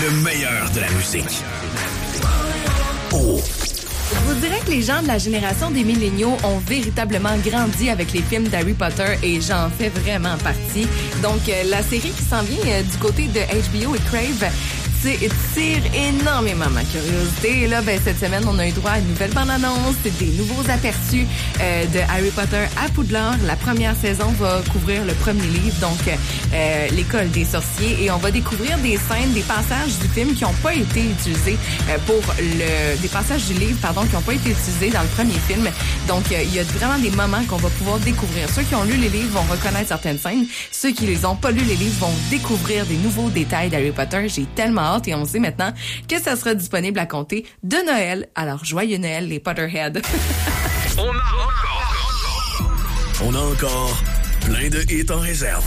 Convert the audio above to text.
Le meilleur de la musique. Oh. Je vous dirais que les gens de la génération des milléniaux ont véritablement grandi avec les films d'Harry Potter et j'en fais vraiment partie. Donc, la série qui s'en vient du côté de HBO et Crave tire énormément ma curiosité. Et là, cette semaine, on a eu droit à une nouvelle bande-annonce, des nouveaux aperçus de Harry Potter à Poudlard. La première saison va couvrir le premier livre, donc l'école des sorciers, et on va découvrir des scènes, des passages du film qui n'ont pas été utilisés des passages du livre, qui n'ont pas été utilisés dans le premier film. Donc, il y a vraiment des moments qu'on va pouvoir découvrir. Ceux qui ont lu les livres vont reconnaître certaines scènes. Ceux qui les ont pas lu les livres vont découvrir des nouveaux détails d'Harry Potter. J'ai tellement hâte et on sait maintenant que ça sera disponible à compter de Noël. Alors, joyeux Noël, les Potterheads. On a encore plein de hits en réserve.